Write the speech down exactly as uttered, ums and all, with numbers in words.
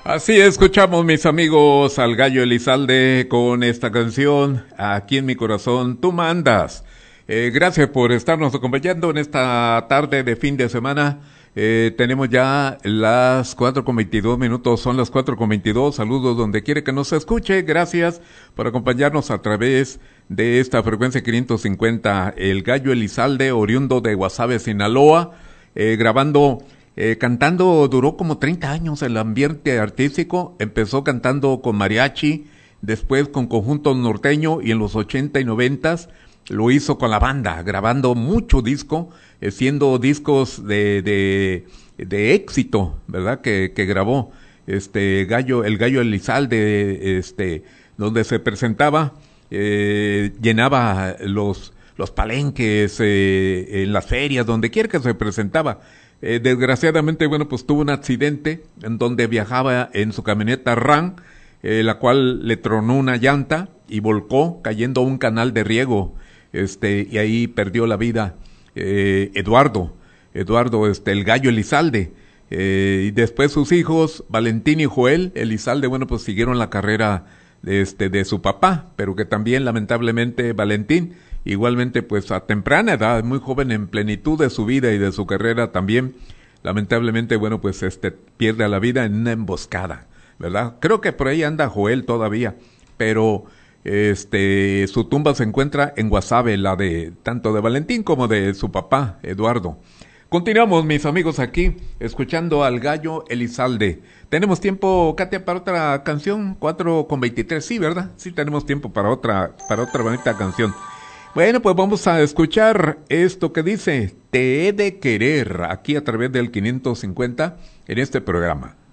Así escuchamos, mis amigos, al Gallo Elizalde con esta canción, Aquí en mi corazón tú mandas. Eh, gracias por estarnos acompañando en esta tarde de fin de semana. Eh, tenemos ya las cuatro con veintidós minutos, son las cuatro con veintidós. Saludos donde quiere que nos escuche. Gracias por acompañarnos a través de esta frecuencia quinientos cincuenta. El Gallo Elizalde, oriundo de Guasave, Sinaloa, eh, grabando... Eh, cantando, duró como treinta años el ambiente artístico. Empezó cantando con mariachi, después con conjunto norteño, y en los ochenta y noventas lo hizo con la banda, grabando mucho disco, eh, siendo discos de, de, de éxito, ¿verdad? Que, que grabó este Gallo, el Gallo Elizalde, este, donde se presentaba, eh, llenaba los, los palenques, eh, en las ferias, donde quiera que se presentaba. Eh, desgraciadamente, bueno, pues tuvo un accidente en donde viajaba en su camioneta RAM, eh, la cual le tronó una llanta y volcó, cayendo a un canal de riego, este, y ahí perdió la vida eh, Eduardo, Eduardo, este, el Gallo Elizalde, eh, y después sus hijos, Valentín y Joel Elizalde, bueno, pues siguieron la carrera de, este, de su papá, pero que también, lamentablemente, Valentín, igualmente pues a temprana edad, muy joven, en plenitud de su vida y de su carrera también, lamentablemente, bueno, pues este pierde la vida en una emboscada, ¿verdad? Creo que por ahí anda Joel todavía, pero este su tumba se encuentra en Guasave, la de tanto de Valentín como de su papá, Eduardo. Continuamos, mis amigos, aquí, escuchando al Gallo Elizalde. ¿Tenemos tiempo, Katia, para otra canción? cuatro con veintitrés, sí, ¿verdad? Sí tenemos tiempo para otra, para otra bonita canción. Bueno, pues vamos a escuchar esto que dice, Te he de querer, aquí a través del quinientos cincuenta en este programa.